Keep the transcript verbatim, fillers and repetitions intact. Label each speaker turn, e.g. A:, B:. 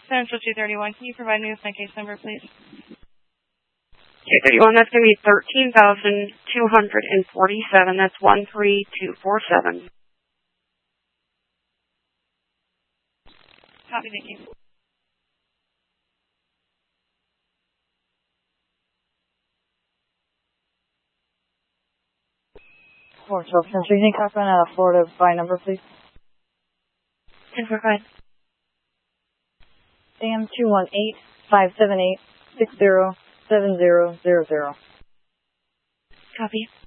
A: Central two thirty-one, can you provide me with my case number, please?
B: two thirty-one, that's going to be thirteen thousand two hundred forty-seven. That's one three two four seven.
A: Copy, thank you.
C: four twelve Central, you need Cochran out of Florida by number, please?
B: ten four five.
C: A M two one eight five seven eight six zero seven zero zero zero.
B: Copy.